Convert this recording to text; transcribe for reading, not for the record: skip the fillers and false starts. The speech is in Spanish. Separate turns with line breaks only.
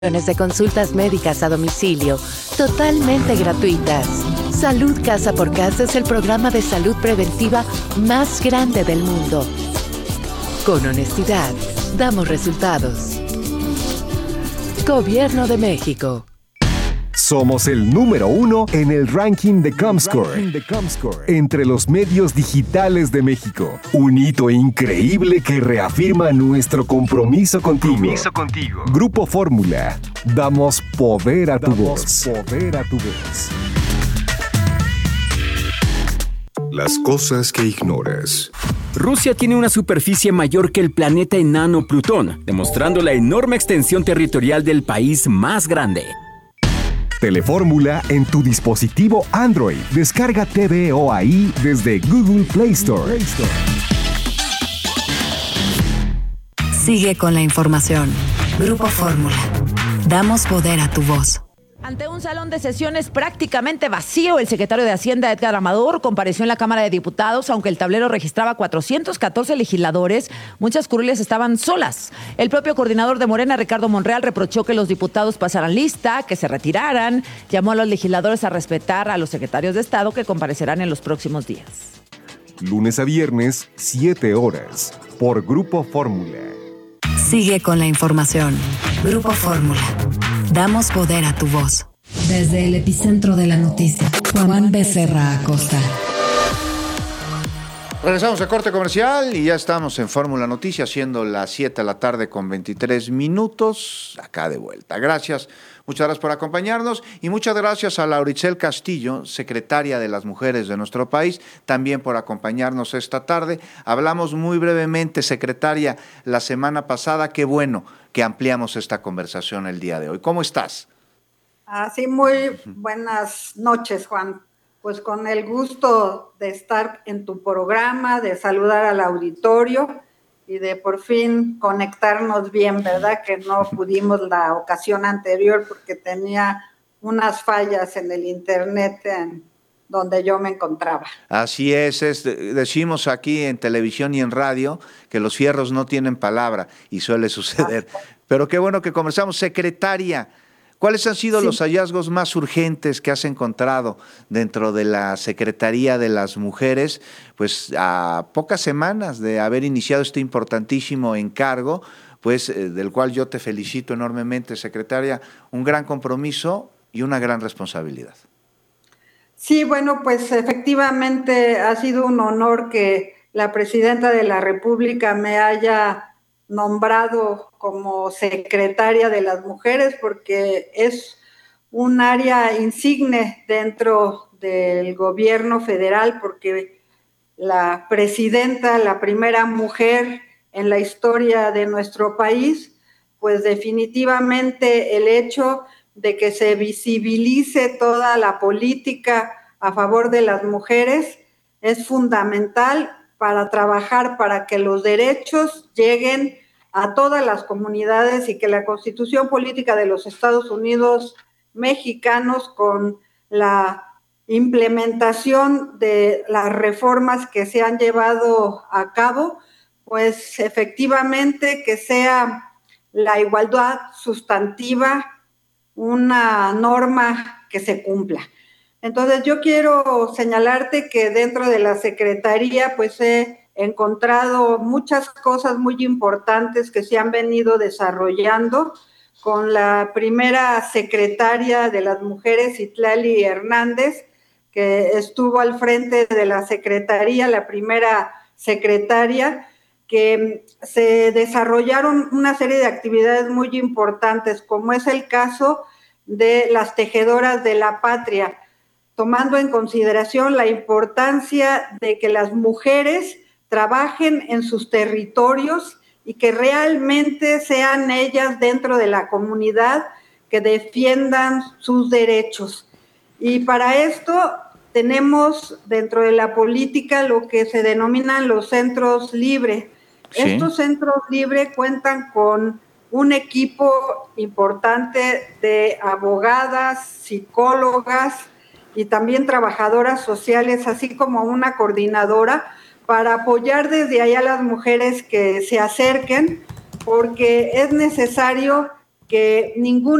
De consultas médicas a domicilio, totalmente gratuitas. Salud Casa por Casa es el programa de salud preventiva más grande del mundo. Con honestidad, damos resultados. Gobierno de México.
Somos el número 1 en el ranking de Comscore, entre los medios digitales de México. Un hito increíble que reafirma nuestro compromiso contigo. Grupo Fórmula. Damos poder a tu voz.
Las cosas que ignoras.
Rusia tiene una superficie mayor que el planeta enano Plutón, demostrando la enorme extensión territorial del país más grande.
Telefórmula en tu dispositivo Android. Descarga TVO ahí desde Google Play Store.
Sigue con la información. Grupo Fórmula. Damos poder a tu voz.
Ante un salón de sesiones prácticamente vacío, el secretario de Hacienda, Edgar Amador, compareció en la Cámara de Diputados. Aunque el tablero registraba 414 legisladores, muchas curules estaban solas. El propio coordinador de Morena, Ricardo Monreal, reprochó que los diputados pasaran lista, que se retiraran. Llamó a los legisladores a respetar a los secretarios de Estado que comparecerán en los próximos días.
Lunes a viernes, 7 horas, por Grupo Fórmula.
Sigue con la información. Grupo Fórmula. Damos poder a tu voz. Desde el epicentro de la noticia, Juan Becerra Acosta.
Regresamos a corte comercial y ya estamos en Fórmula Noticias, siendo las 7 de la tarde con 23 minutos, acá de vuelta. Gracias, muchas gracias por acompañarnos y muchas gracias a Lauricel Castillo, secretaria de las Mujeres de nuestro país, también por acompañarnos esta tarde. Hablamos muy brevemente, secretaria, la semana pasada, qué bueno que ampliamos esta conversación el día de hoy. ¿Cómo estás?
Sí, muy buenas noches, Juan. Pues con el gusto de estar en tu programa, de saludar al auditorio y de por fin conectarnos bien, ¿verdad? Que no pudimos la ocasión anterior porque tenía unas fallas en el internet en donde yo me encontraba.
Así es, decimos aquí en televisión y en radio que los fierros no tienen palabra y suele suceder. Pero qué bueno que conversamos. Secretaria, ¿cuáles han sido los hallazgos más urgentes que has encontrado dentro de la Secretaría de las Mujeres? Pues a pocas semanas de haber iniciado este importantísimo encargo, pues del cual yo te felicito enormemente, secretaria, un gran compromiso y una gran responsabilidad.
Sí, bueno, pues efectivamente ha sido un honor que la presidenta de la República me haya nombrado como secretaria de las mujeres, porque es un área insigne dentro del gobierno federal, porque la presidenta, la primera mujer en la historia de nuestro país, pues definitivamente el hecho de que se visibilice toda la política a favor de las mujeres es fundamental para trabajar para que los derechos lleguen a todas las comunidades y que la Constitución Política de los Estados Unidos mexicanos, con la implementación de las reformas que se han llevado a cabo, pues efectivamente que sea la igualdad sustantiva una norma que se cumpla. Entonces yo quiero señalarte que dentro de la Secretaría pues he encontrado muchas cosas muy importantes que se han venido desarrollando con la primera secretaria de las mujeres, Itlali Hernández, que estuvo al frente de la Secretaría, la primera secretaria, que se desarrollaron una serie de actividades muy importantes, como es el caso de las tejedoras de la patria, tomando en consideración la importancia de que las mujeres trabajen en sus territorios y que realmente sean ellas dentro de la comunidad que defiendan sus derechos. Y para esto tenemos dentro de la política lo que se denominan los centros libres. Sí. Estos centros libres cuentan con un equipo importante de abogadas, psicólogas y también trabajadoras sociales, así como una coordinadora para apoyar desde allá a las mujeres que se acerquen, porque es necesario que ningún